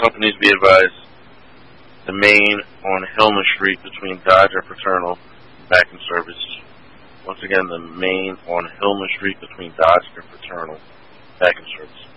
companies be advised, the main on Hillman Street between Dodge and Fraternal, back in service. Once again, the main on Hillman Street between Dodge and Fraternal, back in service.